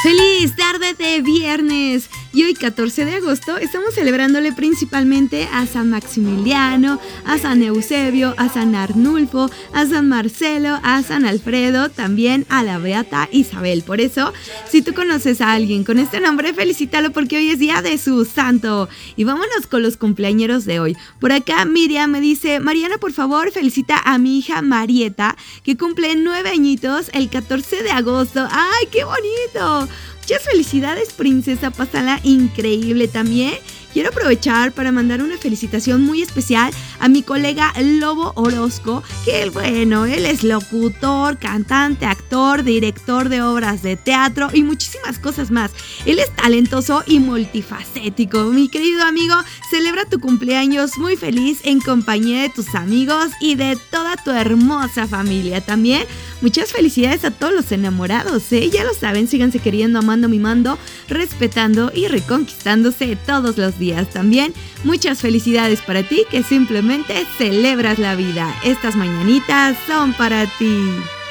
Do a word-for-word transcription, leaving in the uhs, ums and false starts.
¡Feliz tarde de viernes! Y hoy, catorce de agosto, estamos celebrándole principalmente a San Maximiliano, a San Eusebio, a San Arnulfo, a San Marcelo, a San Alfredo, también a la Beata Isabel. Por eso, si tú conoces a alguien con este nombre, felicítalo porque hoy es día de su santo. Y vámonos con los cumpleañeros de hoy. Por acá Miriam me dice: Mariana, por favor, felicita a mi hija Marieta, que cumple nueve añitos el catorce de agosto. ¡Ay, qué bonito! Muchas felicidades, princesa, pásala increíble. También quiero aprovechar para mandar una felicitación muy especial a mi colega Lobo Orozco, que él, bueno, él es locutor, cantante, actor, director de obras de teatro y muchísimas cosas más. Él es talentoso y multifacético. Mi querido amigo, celebra tu cumpleaños muy feliz en compañía de tus amigos y de toda tu hermosa familia. También muchas felicidades a todos los enamorados, ¿eh? Ya lo saben, síganse queriendo, amando, mimando, respetando y reconquistándose todos los días. También muchas felicidades para ti que simplemente celebras la vida. Estas mañanitas son para ti.